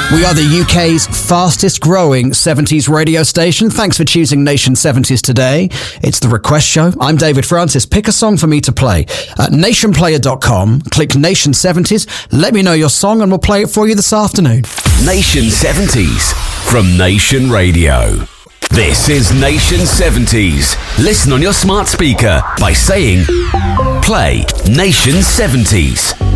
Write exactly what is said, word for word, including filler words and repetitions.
We are the U K's fastest growing seventies radio station. Thanks for choosing Nation seventies today. It's the Request Show. I'm David Francis. Pick a song for me to play. At nation player dot com, click Nation seventies, let me know your song and we'll play it for you this afternoon. Nation seventies from Nation Radio. This is Nation seventies. Listen on your smart speaker by saying, play Nation seventies.